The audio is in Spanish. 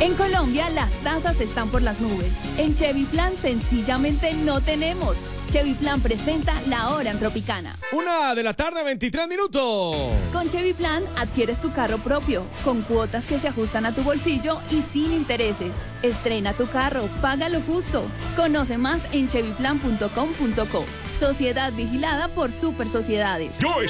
En Colombia las tasas están por las nubes. En Chevy Plan sencillamente no tenemos. Chevy Plan presenta La Hora en Tropicana. 1:23 p.m. Con Chevy Plan adquieres tu carro propio, con cuotas que se ajustan a tu bolsillo y sin intereses. Estrena tu carro, págalo justo. Conoce más en chevyplan.com.co. Sociedad vigilada por Super Sociedades. Yo